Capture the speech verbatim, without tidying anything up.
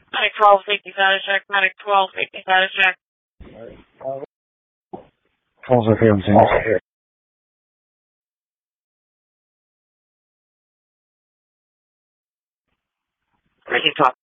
Medic twelve, safety status check. Medic twelve, safety status check. Alright. Uh, Calls okay on scene. Breaking twelve.